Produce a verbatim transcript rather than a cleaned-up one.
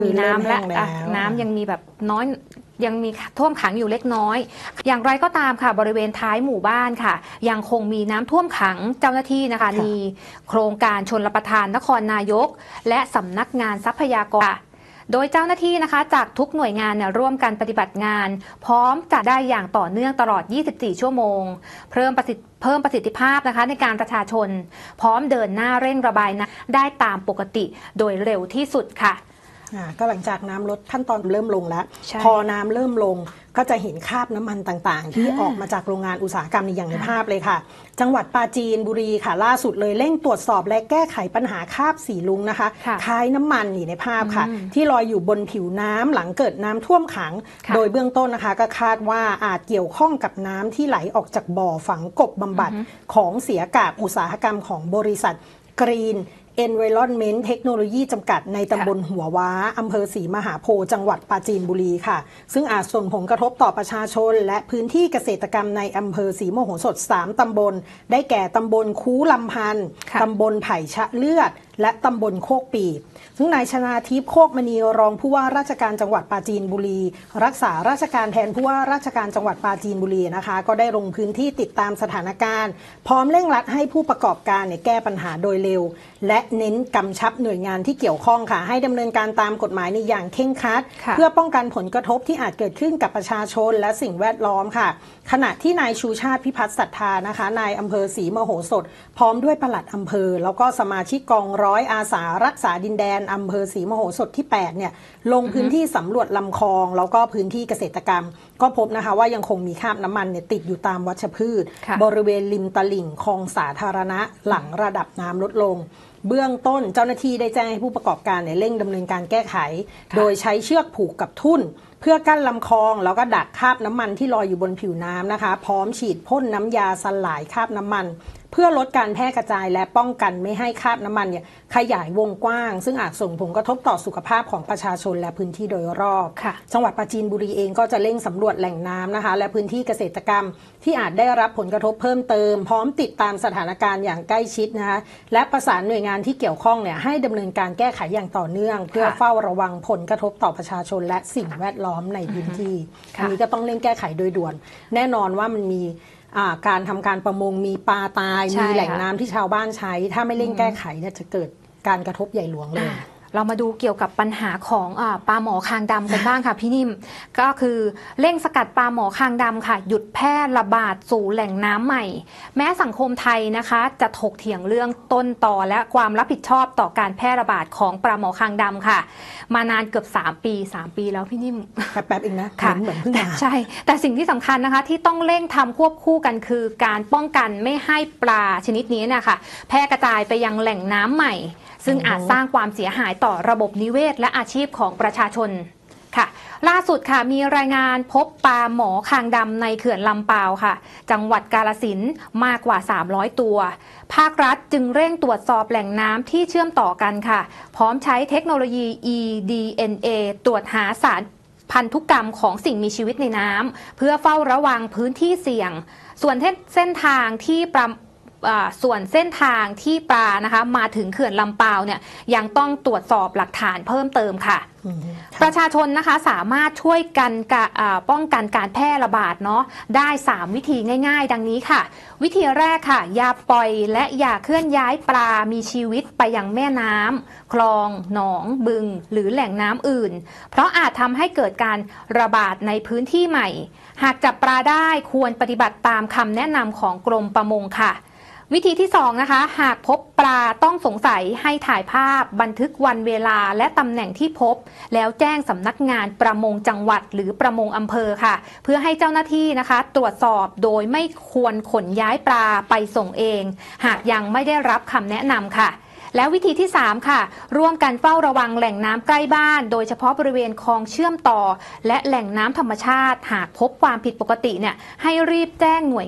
มีน้ำและน้ำยังมีแบบน้อยยังมีท่วมขังอยู่เล็กน้อยอย่างไรก็ตามค่ะบริเวณท้ายหมู่บ้านค่ะยังคงมีน้ำท่วมขังเจ้าหน้าที่นะคะมีโครงการชลประทานนครนายกและสำนักงานทรัพยากรโดยเจ้าหน้าที่นะคะจากทุกหน่วยงานเนี่ยร่วมกันปฏิบัติงานพร้อมจะได้อย่างต่อเนื่องตลอดยี่สิบสี่ชั่วโมงเพิ่มประสิทธิเพิ่มประสิทธิภาพนะคะในการประชาชนพร้อมเดินหน้าเร่งระบายน้ำได้ตามปกติโดยเร็วที่สุดค่ะก็หลังจากน้ำลดขั้นตอนเริ่มลงแล้วพอน้ำเริ่มลงก็จะเห็นคราบน้ำมันต่างๆที่ออกมาจากโรงงานอุตสาหกรรมในอย่างในภาพเลยค่ะจังหวัดปราจีนบุรีค่ะล่าสุดเลยเร่งตรวจสอบและแก้ไขปัญหาคราบสีลุงนะคะคล้ายน้ำมันนี่ในภาพค่ะที่ลอยอยู่บนผิวน้ำหลังเกิดน้ำท่วมขังโดยเบื้องต้นนะคะก็คาดว่าอาจเกี่ยวข้องกับน้ำที่ไหลออกจากบ่อฝังกบบำบัดของเสียกากอุตสาหกรรมของบริษัทกรีนEnvironment Technology จำกัดในตำบลหัวว้าอำเภอศรีมหาโพธิ์จังหวัดปราจีนบุรีค่ะซึ่งอาจส่งผลกระทบต่อประชาชนและพื้นที่เกษตรกรรมในอำเภอศรีมโหสถสามตำบลได้แก่ตำบลคูลำพันธ์ตำบลไผ่ชะเลือดและตำบลโคกปีบซึ่งนายชนาทิพย์โคกมณีรองผู้ว่าราชการจังหวัดปราจีนบุรีรักษาราชการแทนผู้ว่าราชการจังหวัดปราจีนบุรีนะคะก็ได้ลงพื้นที่ติดตามสถานการณ์พร้อมเร่งรัดให้ผู้ประกอบการเนี่ยแก้ปัญหาโดยเร็วและเน้นกำชับหน่วยงานที่เกี่ยวข้องค่ะให้ดำเนินการตามกฎหมายในอย่างเคร่งครัดเพื่อป้องกันผลกระทบที่อาจเกิดขึ้นกับประชาชนและสิ่งแวดล้อมค่ะขณะที่นายชูชาติพิพัฒน์ศรัทธานะคะนายอำเภอศรีมโหสถพร้อมด้วยปลัดอำเภอแล้วก็สมาชิกกองร้อยอาสารักษาดินแดนอำเภอศรีมโหสถที่แปดเนี่ยลงพื้นที่สำรวจลำคลองแล้วก็พื้นที่เกษตรกรรมก็พบนะคะว่ายังคงมีคราบน้ำมันเนี่ยติดอยู่ตามวัชพืชบริเวณริมตลิ่งคลองสาธารณะหลังระดับน้ำลดลงเบื้องต้นเจ้าหน้าที่ได้แจ้งให้ผู้ประกอบการเนี่ยเร่งดำเนินการแก้ไขโดยใช้เชือกผูกกับทุ่นเพื่อกั้นลำคลองแล้วก็ดักคราบน้ำมันที่ลอยอยู่บนผิวน้ำนะคะพร้อมฉีดพ่นน้ำยาสลายคราบน้ำมันเพื่อลดการแพร่กระจายและป้องกันไม่ให้คราบน้ำมันเนี่ยขยายวงกว้างซึ่งอาจส่งผลกระทบต่อสุขภาพของประชาชนและพื้นที่โดยรอบจังหวัดปราจีนบุรีเองก็จะเร่งสำรวจแหล่งน้ำนะคะและพื้นที่เกษตรกรรมที่อาจได้รับผลกระทบเพิ่มเติมพร้อมติดตามสถานการณ์อย่างใกล้ชิดนะคะและประสานหน่วยงานที่เกี่ยวข้องเนี่ยให้ดำเนินการแก้ไขอย่างต่อเนื่องเพื่อเฝ้าระวังผลกระทบต่อประชาชนและสิ่งแวดล้อมในพื้นที่อันนี้ก็ต้องเร่งแก้ไขโดยด่วนแน่นอนว่ามันมีการทำการประมงมีปลาตายมีแหล่งน้ำที่ชาวบ้านใช้ถ้าไม่เร่งแก้ไขเนี่ยจะเกิดการกระทบใหญ่หลวงเลยเรามาดูเกี่ยวกับปัญหาของปลาหมอคางดำกันบ้างค่ะพี่นิ่มก็คือเร่งสกัดปลาหมอคางดำค่ะหยุดแพร่ระบาดสู่แหล่งน้ำใหม่แม้สังคมไทยนะคะจะถกเถียงเรื่องต้นตอและความรับผิดชอบต่อการแพร่ระบาดของปลาหมอคางดำค่ะมานานเกือบสามปีสามปีแล้วพี่นิ่มแป๊บๆเองนะเหมือนเพิ่งมาใช่แต่สิ่งที่สำคัญนะคะที่ต้องเร่งทำควบคู่กันคือการป้องกันไม่ให้ปลาชนิดนี้นะคะแพร่กระจายไปยังแหล่งน้ำใหม่ซึ่งอาจสร้างความเสียหายต่อระบบนิเวศและอาชีพของประชาชนค่ะล่าสุดค่ะมีรายงานพบปลาหมอคางดำในเขื่อนลำปาวค่ะจังหวัดกาฬสินธุ์มากกว่าสามร้อยตัวภาครัฐจึงเร่งตรวจสอบแหล่งน้ำที่เชื่อมต่อกันค่ะพร้อมใช้เทคโนโลยี อี ดี เอ็น เอ ตรวจหาสารพันธุกรรมของสิ่งมีชีวิตในน้ำเพื่อเฝ้าระวังพื้นที่เสี่ยงส่วนเส้นทางที่ปลาส่วนเส้นทางที่ปลานะคะมาถึงเขื่อนลำปาวเนี่ยยังต้องตรวจสอบหลักฐานเพิ่มเติมค่ะประชาชนนะคะสามารถช่วยกันป้องกันการแพร่ระบาดเนาะได้สามวิธีง่ายๆดังนี้ค่ะวิธีแรกค่ะอย่าปล่อยและอย่าเคลื่อนย้ายปลามีชีวิตไปยังแม่น้ำคลองหนองบึงหรือแหล่งน้ำอื่นเพราะอาจทำให้เกิดการระบาดในพื้นที่ใหม่หากจับปลาได้ควรปฏิบัติตามคำแนะนำของกรมประมงค่ะวิธีที่สองนะคะหากพบปลาต้องสงสัยให้ถ่ายภาพบันทึกวันเวลาและตำแหน่งที่พบแล้วแจ้งสำนักงานประมงจังหวัดหรือประมงอำเภอค่ะเพื่อให้เจ้าหน้าที่นะคะตรวจสอบโดยไม่ควรขนย้ายปลาไปส่งเองหากยังไม่ได้รับคำแนะนำค่ะแล้ววิธีที่สามค่ะร่วมกันเฝ้าระวังแหล่งน้ำใกล้บ้านโดยเฉพาะบริเวณคลองเชื่อมต่อและแหล่งน้ำธรรมชาติหากพบความผิดปกติเนี่ยให้รีบแจ้งหน่วย